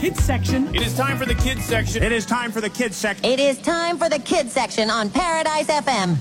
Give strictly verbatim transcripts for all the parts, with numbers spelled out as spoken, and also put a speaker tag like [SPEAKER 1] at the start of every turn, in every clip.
[SPEAKER 1] kids section.
[SPEAKER 2] It is time for the kids section.
[SPEAKER 3] It is time for the kids section.
[SPEAKER 4] It is time for the kids section on Paradise F M.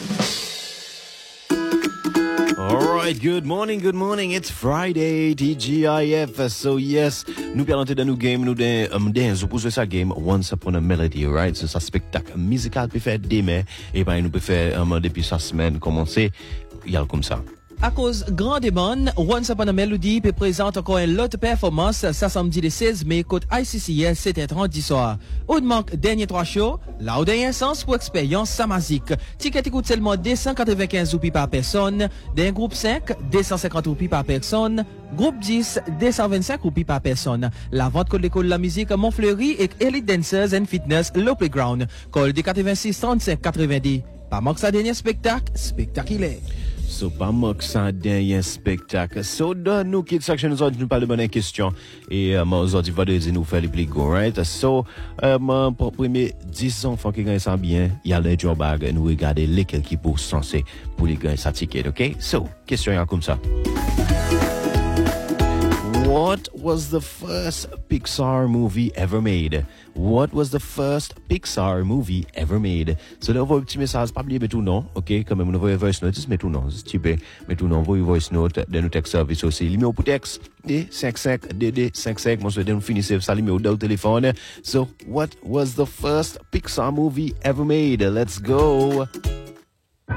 [SPEAKER 5] All right, good morning, good morning. It's Friday, T G I F. So yes, nous allons entrer dans nos game, nous dans um, dans pour jouer ça game Once Upon a Melody, right? C'est ça spectacle musical peut faire demain et ben nous peut faire um, depuis sa semaine commencer, il y a comme ça.
[SPEAKER 6] À cause grand débat, Once Upon a Melody peut présenter encore une autre performance ça samedi le seize mai côté I C C S sept heures trente soir. Ou de manque dernier trois shows, là au dernier sens pour expérience samazique. Ticket coûte seulement deux cent quatre-vingt-quinze roupies par personne, d'un groupe cinq, deux cent cinquante roupies par personne, groupe dix, deux cent vingt-cinq roupies par personne. La vente code l'école de la musique Montfleury et Elite Dancers and Fitness Low Playground. Call de quatre-vingt-six trente-cinq quatre-vingt-dix. Pas manque sa dernier spectacle, spectaculaire.
[SPEAKER 5] So, pas manque ça dernier spectacle. So, dans nous, Kids Section, nous allons nous parler de bonnes questions. Et, euh, nous allons vendredi nous faire les plus go, right? So, euh, pour premier dix enfants qui gagnent ça bien, il y a les job bag, nous regarder lesquels qui pour censé pour les gagner ça ticket, ok? So, question est comme ça. What was the first Pixar movie ever made? What was the first Pixar movie ever made? So, là, on voit un petit message, pas oublier tout nom, ok? Quand même, on voit voice note, juste mets tout nom, c'est type, mets tout nom, voyez voice note, de nous text service aussi. Numéro pour texte, D cinq cinq, D D cinq cinq, moi, je vais nous finir ça, numéro de téléphone. So, what was the first Pixar movie ever made? Let's go!